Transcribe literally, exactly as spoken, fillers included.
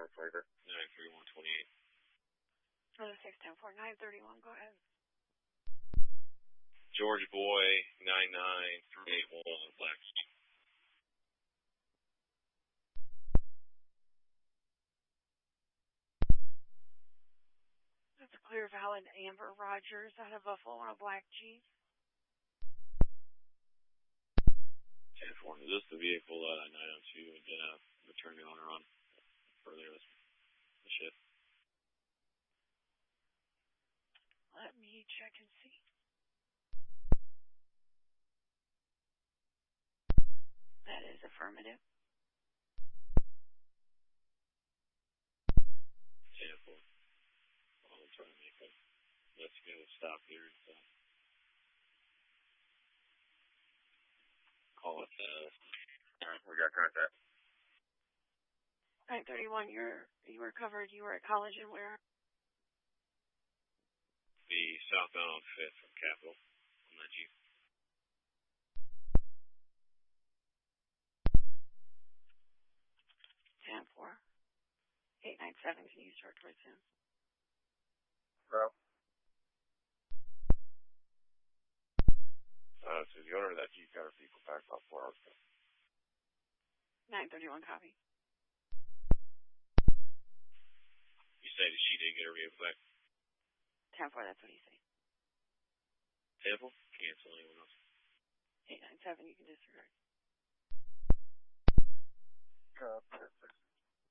minutes later. nine thirty-one twenty-eight. Oh, six ten four nine thirty-one. Go ahead. George Boy nine nine three eight one Black Jeep. That's a clear, valid Amber Rogers out of Buffalo on a black Jeep. ten four. Is this the vehicle uh, nine oh two and did uh, return the owner on earlier this the shift? Let me check and see. That is affirmative. ten four. I'm trying to make a let's go stop here and uh, call it uh Alright, we got contact. nine thirty-one, you're, you were covered. You were at college and where? the southbound fifth from Capitol on that Jeep. ten four. eight nine seven, can you start towards him? Bro. Uh, so the owner of that Jeep got her vehicle back about four hours ago. nine thirty-one, copy. You say that she did get her vehicle back? ten four, that's what he said. Temple? Cancel anyone else? eight nine seven, you can disregard. Uh, perfect.